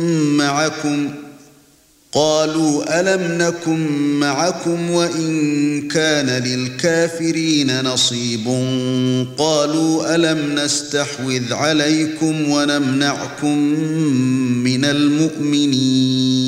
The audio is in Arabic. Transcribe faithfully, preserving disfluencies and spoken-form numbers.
معكم قالوا ألم نكن معكم وإن كان للكافرين نصيب قالوا ألم نستحوذ عليكم ونمنعكم من المؤمنين